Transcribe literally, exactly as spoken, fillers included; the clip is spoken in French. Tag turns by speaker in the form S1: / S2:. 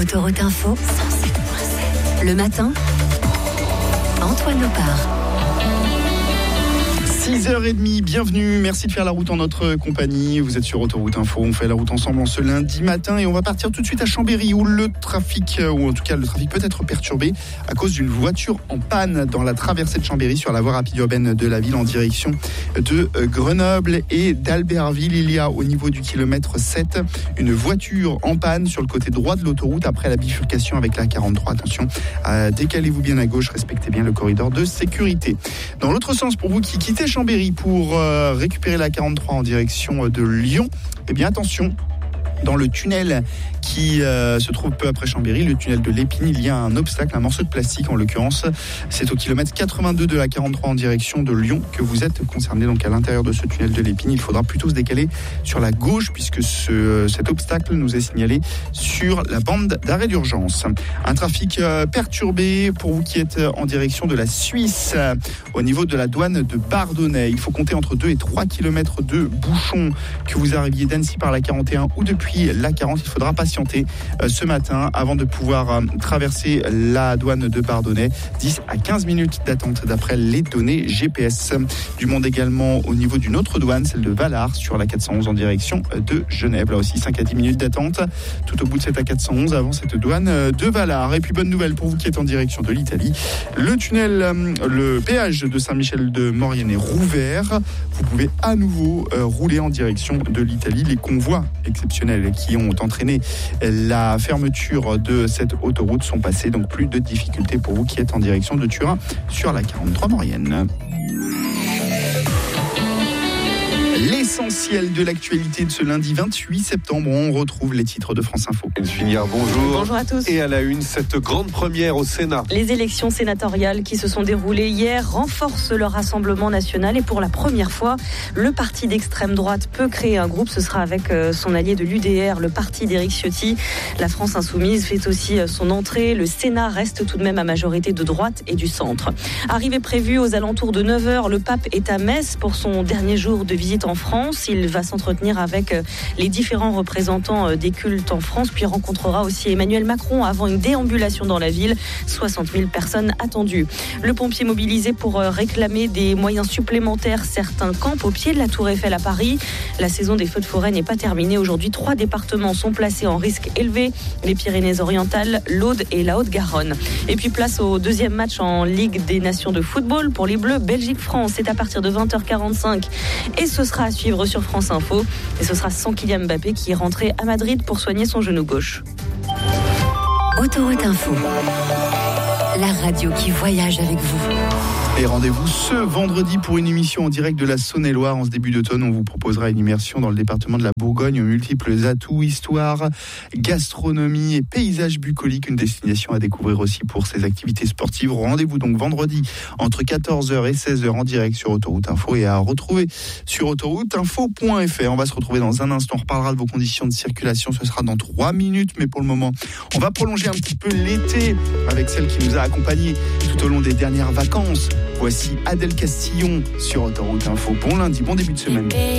S1: Autoroute Info, cent sept virgule sept. Le matin, Antoine Opar.
S2: six heures trente, bienvenue, merci de faire la route en notre compagnie. Vous êtes sur Autoroute Info, on fait la route ensemble en ce lundi matin et on va partir tout de suite à Chambéry où le trafic, ou en tout cas le trafic peut être perturbé à cause d'une voiture en panne dans la traversée de Chambéry sur la voie rapide urbaine de la ville en direction de Grenoble et d'Albertville. Il y a au niveau du kilomètre sept une voiture en panne sur le côté droit de l'autoroute après la bifurcation avec la quarante-trois. Attention, euh, décalez-vous bien à gauche, respectez bien le corridor de sécurité. Dans l'autre sens, pour vous qui quittez Chambéry pour euh, récupérer la quarante-trois en direction de Lyon, eh bien attention, dans le tunnel qui euh, se trouve peu après Chambéry, le tunnel de l'Épine, il y a un obstacle, un morceau de plastique en l'occurrence. C'est au kilomètre quatre-vingt-deux de la quarante-trois en direction de Lyon que vous êtes concerné. Donc à l'intérieur de ce tunnel de l'Épine, il faudra plutôt se décaler sur la gauche puisque ce, cet obstacle nous est signalé sur la bande d'arrêt d'urgence. Un trafic euh, perturbé pour vous qui êtes en direction de la Suisse, euh, au niveau de la douane de Bardonnay. Il faut compter entre deux et trois kilomètres de bouchons que vous arriviez d'Annecy par la quarante et un ou depuis la quarante. Il faudra patienter euh, ce matin avant de pouvoir euh, traverser la douane de Bardonnay. dix à quinze minutes d'attente d'après les données G P S. Du monde également au niveau d'une autre douane, celle de Valars sur la quatre cent onze en direction de Genève. Là aussi cinq à dix minutes d'attente tout au bout de cette A quatre cent onze avant cette douane de Valars. Et puis bonne nouvelle pour vous qui êtes en direction de l'Italie. Le tunnel, euh, le péage de Saint-Michel de Maurienne est rouvert. Vous pouvez à nouveau euh, rouler en direction de l'Italie. Les convois exceptionnels qui ont entraîné la fermeture de cette autoroute sont passés, donc plus de difficultés pour vous qui êtes en direction de Turin sur la quarante-trois Maurienne. L'essentiel de l'actualité de ce lundi vingt-huit septembre, on retrouve les titres de France Info.
S3: Finière, bonjour.
S4: Bonjour à tous.
S3: Et à la une, cette grande première au Sénat.
S4: Les élections sénatoriales qui se sont déroulées hier renforcent leur rassemblement national et pour la première fois, le parti d'extrême droite peut créer un groupe. Ce sera avec son allié de l'U D R, le parti d'Éric Ciotti. La France Insoumise fait aussi son entrée. Le Sénat reste tout de même à majorité de droite et du centre. Arrivée prévue aux alentours de neuf heures, le pape est à Metz pour son dernier jour de visite en France. Il va s'entretenir avec les différents représentants des cultes en France, puis rencontrera aussi Emmanuel Macron avant une déambulation dans la ville. soixante mille personnes attendues. Le pompier mobilisé pour réclamer des moyens supplémentaires. Certains campent au pied de la Tour Eiffel à Paris. La saison des feux de forêt n'est pas terminée. Aujourd'hui, trois départements sont placés en risque élevé. Les Pyrénées-Orientales, l'Aude et la Haute-Garonne. Et puis place au deuxième match en Ligue des Nations de football pour les Bleus. Belgique-France, c'est à partir de vingt heures quarante-cinq. Et ce sera à suivre sur France Info. Et ce sera sans Kylian Mbappé qui est rentré à Madrid pour soigner son genou gauche.
S1: Autoroute Info, la radio qui voyage avec vous.
S2: Et rendez-vous ce vendredi pour une émission en direct de la Saône-et-Loire. En ce début d'automne, on vous proposera une immersion dans le département de la Bourgogne aux multiples atouts, histoire, gastronomie et paysages bucoliques. Une destination à découvrir aussi pour ses activités sportives. Rendez-vous donc vendredi entre quatorze heures et seize heures en direct sur Autoroute Info et à retrouver sur autoroute info point f r. On va se retrouver dans un instant. On reparlera de vos conditions de circulation. Ce sera dans trois minutes. Mais pour le moment, on va prolonger un petit peu l'été avec celle qui nous a accompagnés tout au long des dernières vacances. Voici Adèle Castillon sur Autoroute Info. Bon lundi, bon début de semaine.